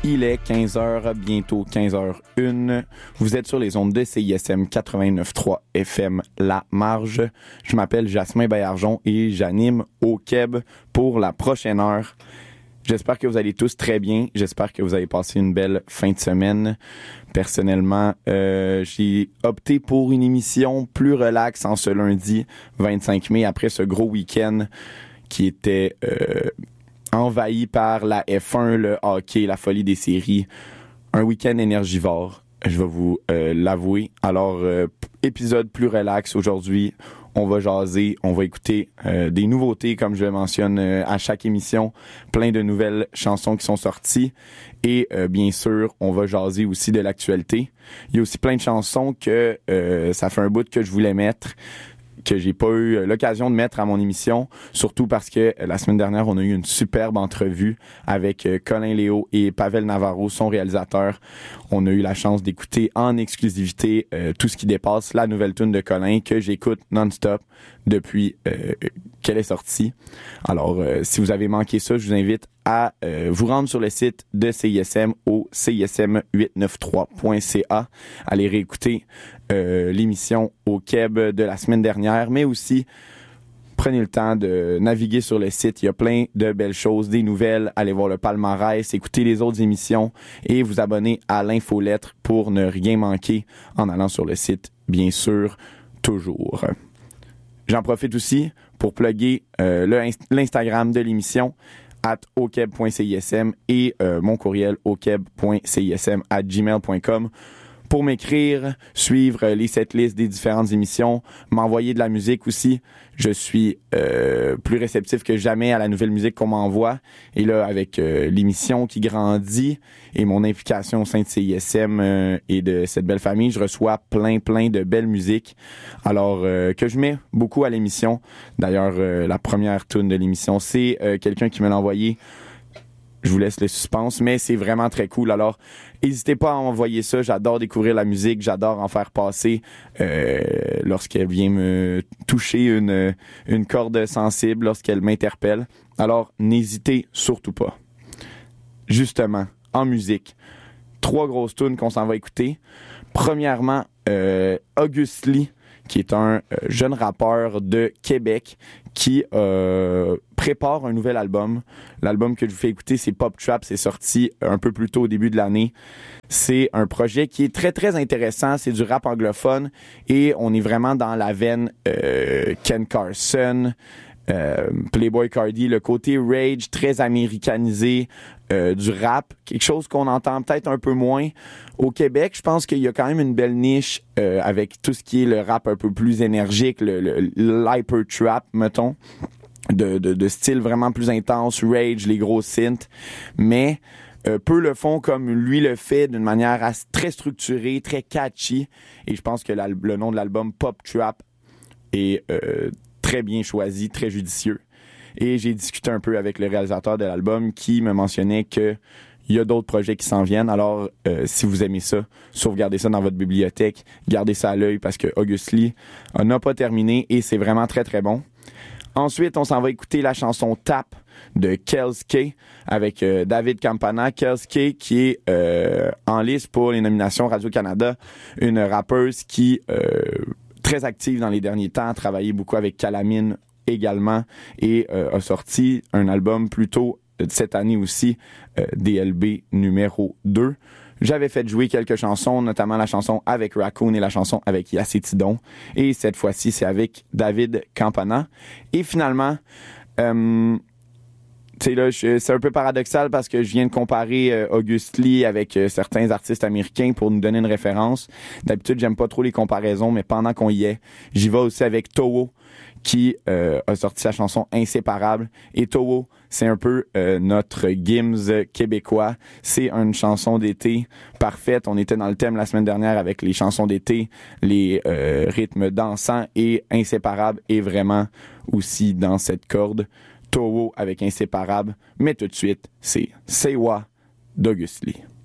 Il est 15h, bientôt 15h01. Vous êtes sur les ondes de CISM 89.3 FM La Marge. Je m'appelle Jasmin Baillargeon et j'anime au Québec pour la prochaine heure. J'espère que vous allez tous très bien. J'espère que vous avez passé une belle fin de semaine. Personnellement, j'ai opté pour une émission plus relax en ce lundi 25 mai après ce gros week-end qui était envahi par la F1, le hockey, la folie des séries. Un week-end énergivore, je vais vous l'avouer. Alors, épisode plus relax aujourd'hui. On va jaser, on va écouter des nouveautés, comme je le mentionne à chaque émission. Plein de nouvelles chansons qui sont sorties. Et bien sûr, on va jaser aussi de l'actualité. Il y a aussi plein de chansons que ça fait un bout que je voulais mettre, que j'ai pas eu l'occasion de mettre à mon émission, surtout parce que la semaine dernière, on a eu une superbe entrevue avec Colin Léo et Pavel Navarro, son réalisateur. On a eu la chance d'écouter en exclusivité tout ce qui dépasse la nouvelle tune de Colin que j'écoute non-stop depuis qu'elle est sortie. Alors, si vous avez manqué ça, je vous invite à vous rendre sur le site de CISM au cism893.ca, aller réécouter l'émission au Québec de la semaine dernière, mais aussi prenez le temps de naviguer sur le site. Il y a plein de belles choses, des nouvelles. Allez voir le palmarès, écoutez les autres émissions et vous abonner à l'infolettre pour ne rien manquer en allant sur le site, bien sûr, toujours. J'en profite aussi pour plugger l'Instagram de l'émission @okeb.cism et mon courriel okeb.cism@gmail.com pour m'écrire, suivre les setlists des différentes émissions, m'envoyer de la musique aussi. Je suis plus réceptif que jamais à la nouvelle musique qu'on m'envoie. Et là, avec l'émission qui grandit et mon implication au sein de CISM et de cette belle famille, je reçois plein de belles musiques. Alors, que je mets beaucoup à l'émission. D'ailleurs, la première tune de l'émission, c'est quelqu'un qui me l'a envoyé. Je vous laisse le suspense, mais c'est vraiment très cool. Alors, n'hésitez pas à envoyer ça. J'adore découvrir la musique. J'adore en faire passer lorsqu'elle vient me toucher une corde sensible, lorsqu'elle m'interpelle. Alors, n'hésitez surtout pas. Justement, en musique, 3 grosses tunes qu'on s'en va écouter. Premièrement, Auguste Lee, qui est un jeune rappeur de Québec qui prépare un nouvel album. L'album que je vous fais écouter, c'est Pop Trap. C'est sorti un peu plus tôt au début de l'année. C'est un projet qui est très intéressant. C'est du rap anglophone et on est vraiment dans la veine Ken Carson, Playboi Carti, le côté rage très américanisé du rap, quelque chose qu'on entend peut-être un peu moins au Québec. Je pense qu'il y a quand même une belle niche avec tout ce qui est le rap un peu plus énergique, l'hyper trap, mettons, de style vraiment plus intense, rage, les gros synths, mais peu le font comme lui le fait d'une manière très structurée, très catchy, et je pense que le nom de l'album Pop Trap est très bien choisi, très judicieux. Et j'ai discuté un peu avec le réalisateur de l'album qui me mentionnait que il y a d'autres projets qui s'en viennent. Alors, si vous aimez ça, sauvegardez ça dans votre bibliothèque, gardez ça à l'œil parce que Auguste Lee n'a pas terminé et c'est vraiment très bon. Ensuite, on s'en va écouter la chanson Tap de Kels K avec David Campana. Kels K qui est en lice pour les nominations Radio-Canada, une rappeuse qui très active dans les derniers temps, a travaillé beaucoup avec Calamine également et a sorti un album plus tôt cette année aussi, DLB numéro 2. J'avais fait jouer quelques chansons, notamment la chanson avec Raccoon et la chanson avec Yacétidon. Et cette fois-ci, c'est avec David Campana. Et finalement, tu sais là, c'est un peu paradoxal parce que je viens de comparer Auguste Lee avec certains artistes américains pour nous donner une référence. D'habitude, j'aime pas trop les comparaisons, mais pendant qu'on y est, j'y vais aussi avec Towo qui a sorti sa chanson Inséparable. Et Towo, c'est un peu notre Gims québécois. C'est une chanson d'été parfaite. On était dans le thème la semaine dernière avec les chansons d'été, les rythmes dansants, et Inséparable est vraiment aussi dans cette corde. Towo avec Inséparable, mais tout de suite, c'est Sewa d'Auguste Lee.